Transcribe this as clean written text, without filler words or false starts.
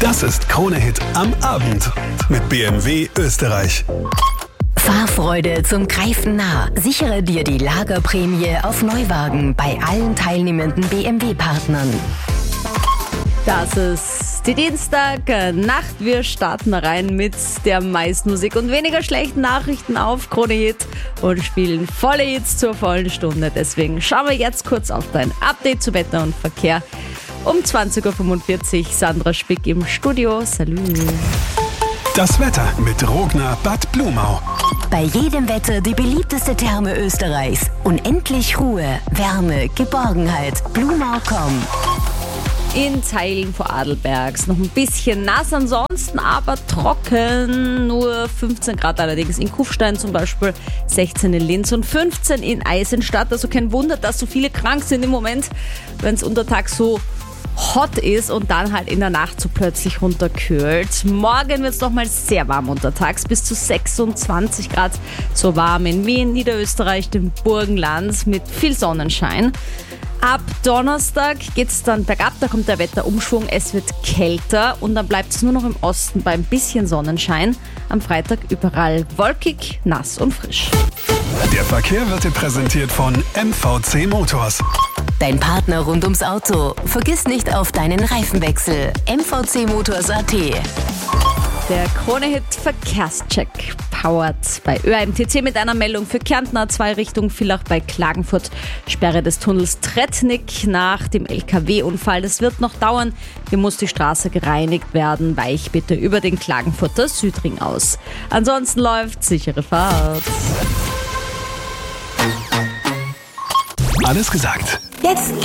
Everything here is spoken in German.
Das ist Krone-Hit am Abend mit BMW Österreich. Fahrfreude zum Greifen nah. Sichere dir die Lagerprämie auf Neuwagen bei allen teilnehmenden BMW-Partnern. Das ist die Dienstagnacht. Wir starten rein mit der meisten Musik und weniger schlechten Nachrichten auf Krone Hit und spielen volle Hits zur vollen Stunde. Deswegen schauen wir jetzt kurz auf dein Update zu Wetter und Verkehr. Um 20.45 Uhr Sandra Spick im Studio. Salü. Das Wetter mit Rogner Bad Blumau. Bei jedem Wetter die beliebteste Therme Österreichs. Unendlich Ruhe, Wärme, Geborgenheit. Blumau.com. In Teilen vor Adelbergs noch ein bisschen nass, ansonsten aber trocken. Nur 15 Grad allerdings in Kufstein zum Beispiel, 16 in Linz und 15 in Eisenstadt. Also kein Wunder, dass so viele krank sind im Moment, wenn es untertags so hot ist und dann halt in der Nacht so plötzlich runterkühlt. Morgen wird es nochmal sehr warm untertags, bis zu 26 Grad. So warm in Wien, Niederösterreich, dem Burgenland mit viel Sonnenschein. Ab Donnerstag geht es dann bergab, da kommt der Wetterumschwung, es wird kälter und dann bleibt es nur noch im Osten bei ein bisschen Sonnenschein. Am Freitag überall wolkig, nass und frisch. Der Verkehr wird dir präsentiert von MVC Motors. Dein Partner rund ums Auto. Vergiss nicht auf deinen Reifenwechsel. MVC-Motors.at. Der Krone-Hit Verkehrscheck powered bei ÖAMTC mit einer Meldung für Kärntner A2 Richtung Villach bei Klagenfurt. Sperre des Tunnels Tretnik nach dem LKW-Unfall. Das wird noch dauern. Hier muss die Straße gereinigt werden. Weich bitte über den Klagenfurter Südring aus. Ansonsten läuft sichere Fahrt. Alles gesagt. Jetzt